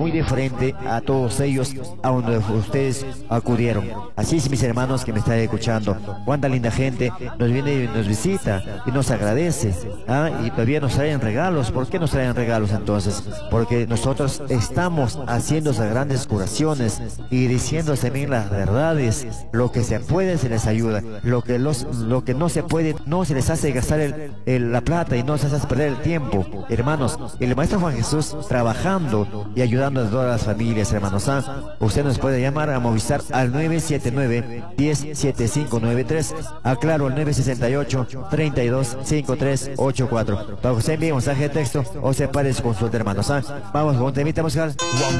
muy diferente a todos ellos a donde ustedes acudieron. Así es, mis hermanos que me están escuchando, cuánta linda gente nos viene y nos visita y nos agradece, ¿ah? Y todavía nos traen regalos. ¿Por qué nos traen regalos entonces? Porque nosotros estamos haciendo esas grandes curaciones y diciendo también las verdades. Lo que se puede se les ayuda, lo que no se puede no se les hace gastar la plata y no se les hace perder el tiempo. Hermanos, el Maestro Juan Jesús trabajando y ayudando a todas las familias, hermanos. Usted nos puede llamar a Movistar al 979-107593, aclaro, al 968-325384. Para que usted envíe un mensaje de texto o separe su consulta, hermanos. Vamos con un temita musical.